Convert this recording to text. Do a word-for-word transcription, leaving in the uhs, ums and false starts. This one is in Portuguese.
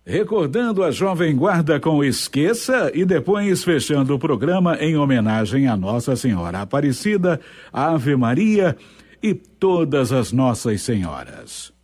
Recordando a Jovem Guarda com Esqueça e depois fechando o programa em homenagem a Nossa Senhora Aparecida, Ave Maria e todas as Nossas Senhoras.